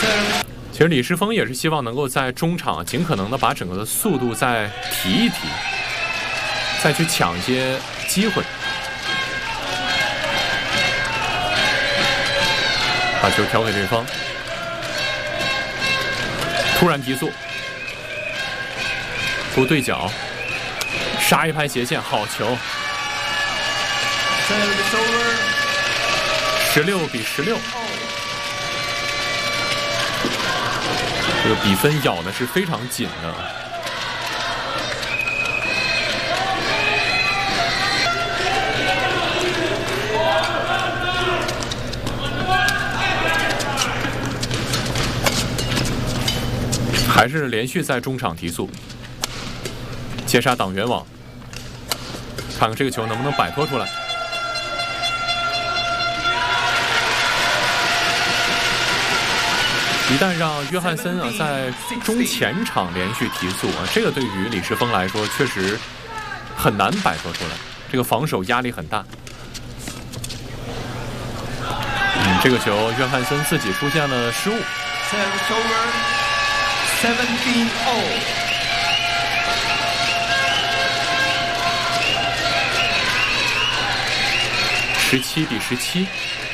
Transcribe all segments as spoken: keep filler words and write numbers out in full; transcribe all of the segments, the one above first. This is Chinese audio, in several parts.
其实李世峰也是希望能够在中场尽可能的把整个的速度再提一提，再去抢一些机会。把球调给对方，突然提速，不对角，杀一拍斜线，好球。十六比十六，这个比分咬的是非常紧的。还是连续在中场提速，接杀挡圆网，看看这个球能不能摆脱出来。一旦让约翰森啊在中前场连续提速啊，这个对于李世峰来说确实很难摆脱出来，这个防守压力很大。嗯，这个球约翰森自己出现了失误。 seventeen all。 十七比十七。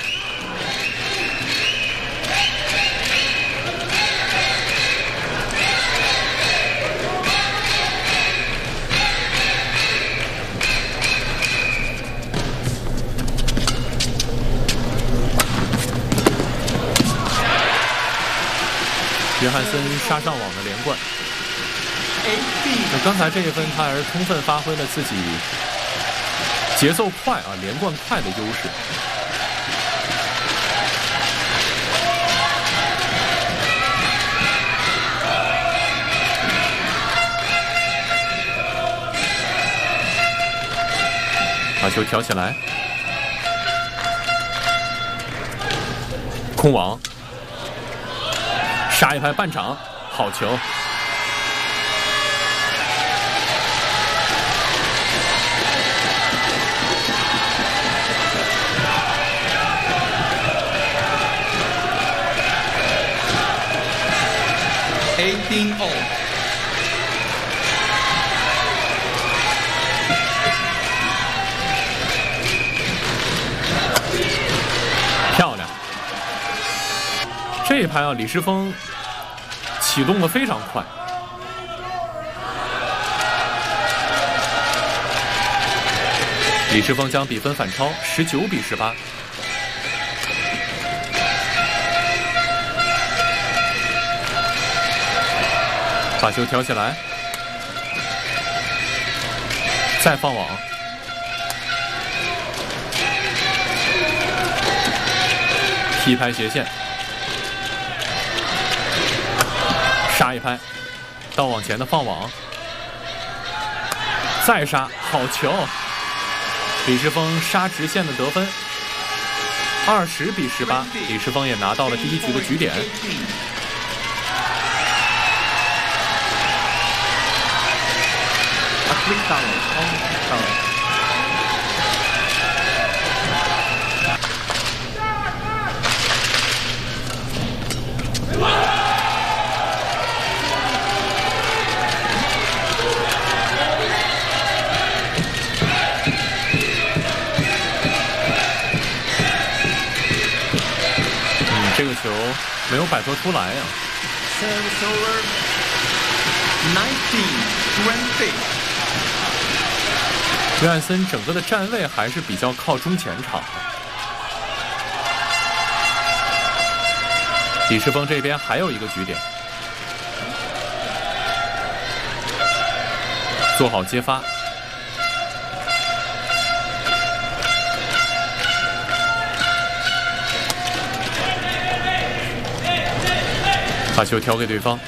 约翰森杀上网的连贯，那刚才这一分他还是充分发挥了自己节奏快啊、连贯快的优势。把球挑起来，空网。杀一拍半场，好球！ eighteen all。 漂亮！这一拍啊，李世峰启动的非常快，李世峰将比分反超，十九比十八。把球挑起来，再放网，踢拍斜线。杀一拍，到网前的放网，再杀，好球！李世峰杀直线的得分，二十比十八，李世峰也拿到了第一局的局点。这个球没有摆脱出来呀、啊。约翰森整个的站位还是比较靠中前场的。李世峰这边还有一个局点，做好接发。把球调给对方，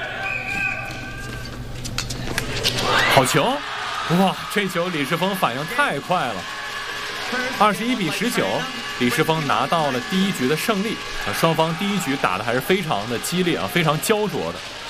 好球！哇，这球李世峰反应太快了。二十一比十九，李世峰拿到了第一局的胜利。啊，双方第一局打得还是非常的激烈啊，非常焦灼的。